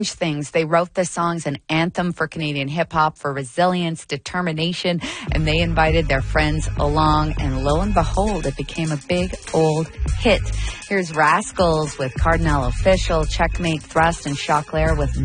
things. They wrote the songs an anthem for Canadian hip-hop, for resilience, determination, and they invited their friends along, and lo and behold, it became a big old hit. Here's Rascals with Cardinal Official, Checkmate Thrust, and Choclair with